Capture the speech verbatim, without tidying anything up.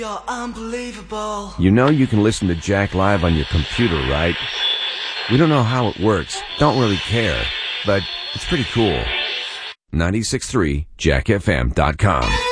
You're unbelievable. You know you can listen to Jack live on your computer, right? We don't know how it works, don't really care, but it's pretty cool. nine six three jack f m dot com